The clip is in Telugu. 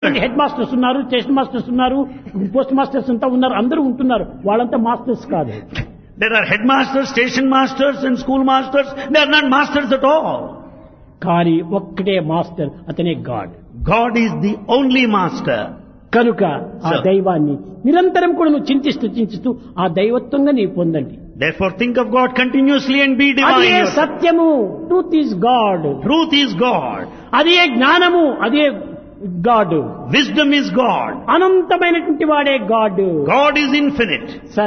హెడ్ మాస్టర్స్ ఉన్నారు, స్టేషన్ మాస్టర్స్ ఉన్నారు, పోస్ట్ మాస్టర్స్ అంతా ఉన్నారు, అందరూ ఉంటున్నారు. వాళ్ళంతా మాస్టర్స్ కాదు. There are headmasters, station masters and school masters. They are not masters at all. కానీ ఒక్కటే మాస్టర్, అతనే God. God is the only master. కనుక ఆ Sir. దైవాన్ని నిరంతరం కూడా నువ్వు చింతిస్తూ ఆ దైవత్వంగా నీవు పొందండి. Therefore think of God continuously and be divine. అదే yourself. సత్యము, truth is God. Truth is God. అదే జ్ఞానము, అదే గాడ్. Wisdom is God. అనంతమైనటువంటి వాడే గాడ్. God is infinite.